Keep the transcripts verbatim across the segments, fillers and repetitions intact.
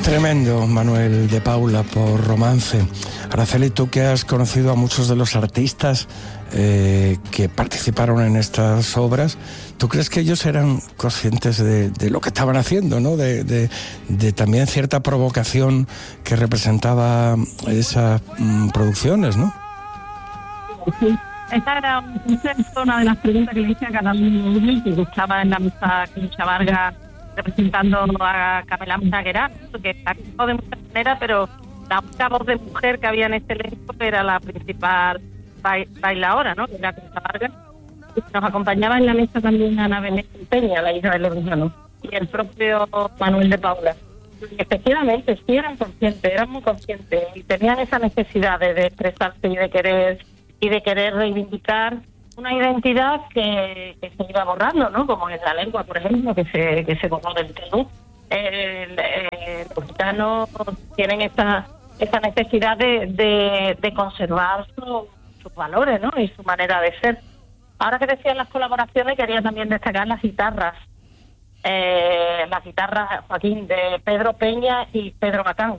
Tremendo, Manuel de Paula, por Romance. Araceli, tú que has conocido a muchos de los artistas eh, que participaron en estas obras, ¿tú crees que ellos eran conscientes de, de lo que estaban haciendo, ¿no? De, de, de también cierta provocación que representaba esas mm, producciones, ¿no? Sí, esta era una de las preguntas que le hice a cada uno de ellos, que estaba en la mesa Concha Vargas representando a Camela Montaguera, que actuó de muchas maneras, pero la única voz de mujer que había en este elenco era la principal bailadora, ¿no? Que era Concha Vargas. Nos acompañaba en la mesa también Ana Belén Peña, la hija del Lebrijano, y el propio Manuel de Paula. Y efectivamente, sí eran conscientes, eran muy conscientes, y tenían esa necesidad de, de expresarse y de querer y de querer reivindicar una identidad que, que se iba borrando, ¿no? Como en la lengua, por ejemplo, que se que se borró del todo. El, el, los gitanos tienen esta esta necesidad de, de, de conservar su, sus valores, ¿no? Y su manera de ser. Ahora que decían las colaboraciones, quería también destacar las guitarras. Eh, las guitarras, Joaquín, de Pedro Peña y Pedro Bacán.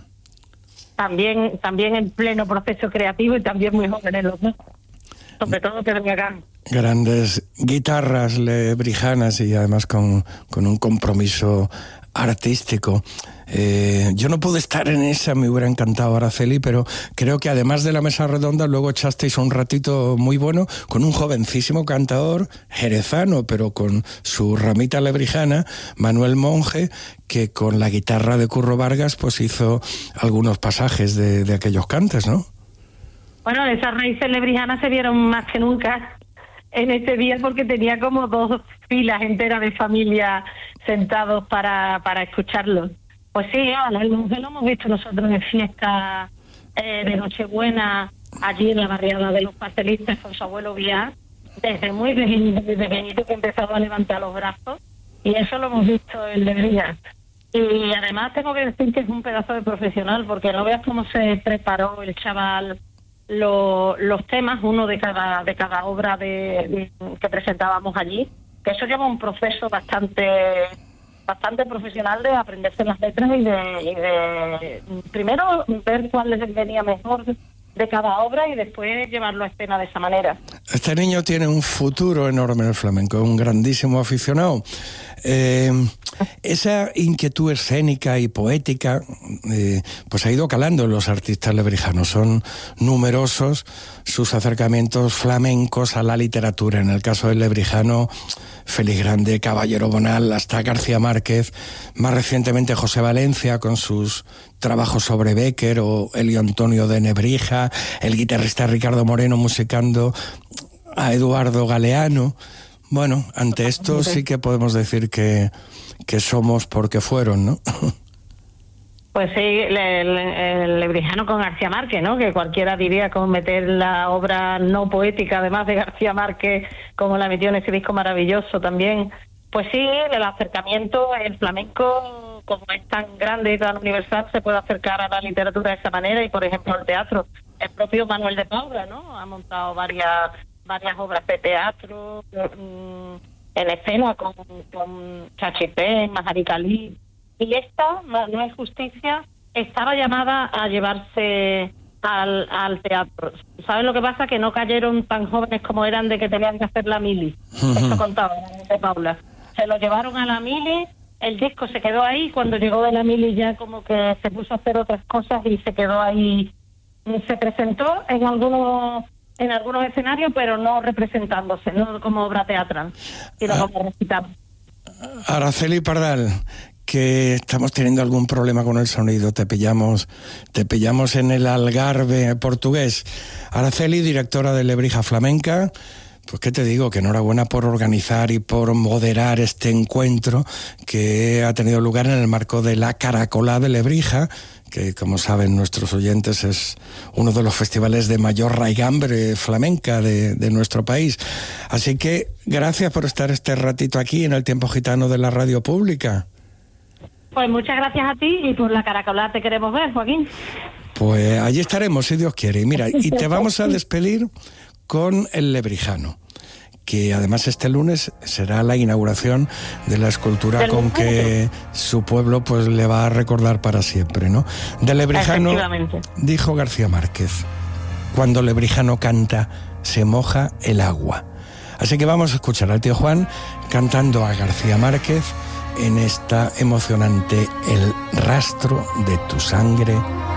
También, también en pleno proceso creativo y también muy jóvenes los dos. Sobre todo Pedro Bacán. Grandes guitarras lebrijanas y además con, con un compromiso artístico. Eh, yo no pude estar en esa, me hubiera encantado, Araceli, pero creo que además de la mesa redonda luego echasteis un ratito muy bueno con un jovencísimo cantador jerezano, pero con su ramita lebrijana, Manuel Monge, que con la guitarra de Curro Vargas pues hizo algunos pasajes de, de aquellos cantes, ¿no? Bueno, esas raíces lebrijanas se vieron más que nunca en este día porque tenía como dos filas enteras de familia sentados para, para escucharlo. Pues sí, el Monge lo hemos visto nosotros en fiesta eh, de Nochebuena, allí en la barriada de los pastelistas con su abuelo Biar, desde muy pequeñito, desde pequeñito que empezaba a levantar los brazos, y eso lo hemos visto en Lebrija. Y además tengo que decir que es un pedazo de profesional, porque no veas cómo se preparó el chaval lo, los temas, uno de cada de cada obra de, de que presentábamos allí, que eso lleva un proceso bastante bastante profesional de aprenderse las letras y de, y de primero ver cuál les venía mejor de cada obra y después llevarlo a escena de esa manera. Este niño tiene un futuro enorme en el flamenco, un grandísimo aficionado. Eh, esa inquietud escénica y poética eh, pues ha ido calando en los artistas lebrijanos. Son numerosos sus acercamientos flamencos a la literatura. En el caso del lebrijano, Félix Grande, Caballero Bonal, hasta García Márquez, más recientemente José Valencia con sus trabajos sobre Bécquer, o Elio Antonio de Nebrija, el guitarrista Ricardo Moreno musicando a Eduardo Galeano. Bueno, ante esto sí que podemos decir que, que somos porque fueron, ¿no? Pues sí, el, el, el lebrijano con García Márquez, ¿no? Que cualquiera diría con meter la obra no poética, además de García Márquez, como la metió en ese disco maravilloso también. Pues sí, el acercamiento, el flamenco, como es tan grande y tan universal, se puede acercar a la literatura de esa manera y, por ejemplo, al teatro. El propio Manuel de Paula, ¿no? Ha montado varias varias obras de teatro mmm, en escena con, con Chachipé, Majaricalí. Y esta, No es justicia, estaba llamada a llevarse al, al teatro. ¿Sabes lo que pasa? Que no cayeron tan jóvenes como eran de que tenían que hacer la mili. Uh-huh. Esto contaba de Paula. Se lo llevaron a la mili, el disco se quedó ahí, cuando llegó de la mili ya como que se puso a hacer otras cosas y se quedó ahí. Se presentó en algunos en algunos escenarios, pero no representándose, no como obra teatral, sino como recital. Araceli Pardal, que estamos teniendo algún problema con el sonido, te pillamos te pillamos en el Algarve portugués. Araceli, directora de Lebrija Flamenca, pues qué te digo, que enhorabuena por organizar y por moderar este encuentro que ha tenido lugar en el marco de la Caracolá de Lebrija, que como saben nuestros oyentes es uno de los festivales de mayor raigambre flamenca de, de nuestro país. Así que gracias por estar este ratito aquí en el Tiempo Gitano de la Radio Pública. Pues muchas gracias a ti y por la Caracolá te queremos ver, Joaquín. Pues allí estaremos, si Dios quiere. Y mira, y te vamos a despedir con el lebrijano, que además este lunes será la inauguración de la escultura con que su pueblo pues le va a recordar para siempre, ¿no? De Lebrijano, dijo García Márquez, cuando Lebrijano canta, se moja el agua. Así que vamos a escuchar al tío Juan cantando a García Márquez en esta emocionante El rastro de tu sangre